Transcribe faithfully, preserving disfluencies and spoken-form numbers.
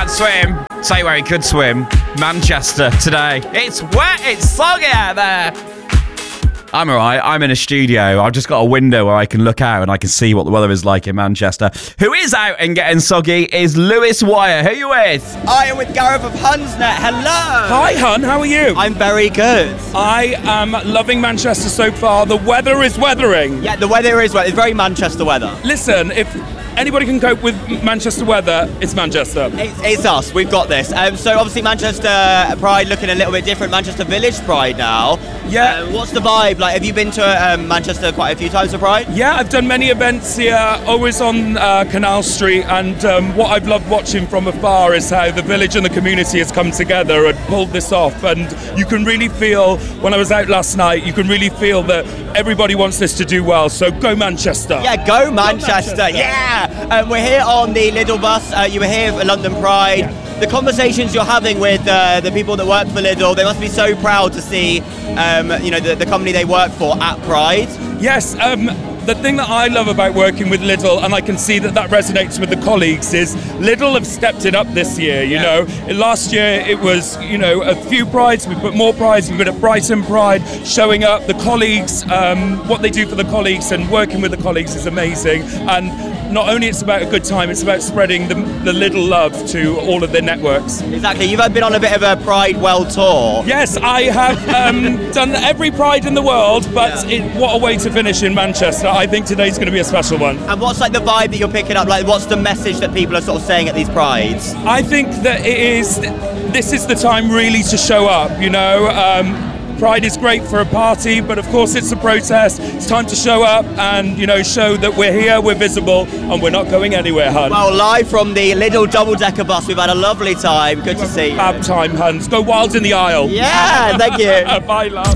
can't swim. Say where he could swim. Manchester today. It's wet, it's soggy out there. I'm alright, I'm in a studio. I've just got a window where I can look out and I can see what the weather is like in Manchester. Who is out and getting soggy is Lewis Wire. Who are you with? I am with Gareth of Hunsnet. Hello. Hi, Hun. How are you? I'm very good. I am loving Manchester so far. The weather is weathering. Yeah, the weather is well. It's very Manchester weather. Listen, if anybody can cope with Manchester weather, it's Manchester. It's, it's us. We've got this. Um, so obviously Manchester Pride looking a little bit different. Manchester Village Pride now. Yeah. Uh, what's the vibe? Like, have you been to um, Manchester quite a few times for Pride? Yeah, I've done many events here, always on uh, Canal Street, and um, what I've loved watching from afar is how the village and the community has come together and pulled this off. And you can really feel, when I was out last night, you can really feel that everybody wants this to do well. So go Manchester. Yeah, go Manchester. Go Manchester. Yeah. Um, we're here on the Lidl bus. Uh, you were here for London Pride. Yeah. The conversations you're having with uh, the people that work for Lidl, they must be so proud to see, um, you know, the, the company they work for at Pride. Yes, um, the thing that I love about working with Lidl, and I can see that that resonates with the colleagues, is Lidl have stepped it up this year, you Yeah. know. Last year it was, you know, a few prides, we put more prides, we put at Brighton Pride, showing up the colleagues, um, what they do for the colleagues and working with the colleagues is amazing. And not only it's about a good time, it's about spreading the, the Lidl love to all of their networks. Exactly. You've been on a bit of a Pride World tour. Yes, I have um, done every Pride in the world, but Yeah. it, what a way to finish in Manchester. I think today's going to be a special one. And what's like the vibe that you're picking up? Like, what's the message that people are sort of saying at these prides? I think that it is, this is the time really to show up, you know. Um, Pride is great for a party, but of course it's a protest. It's time to show up and, you know, show that we're here, we're visible, and we're not going anywhere, hun. Well, live from the Lidl double-decker bus, we've had a lovely time. Good to see you. Fab time, Huns. Go wild in the aisle. Yeah, thank you. Bye, love.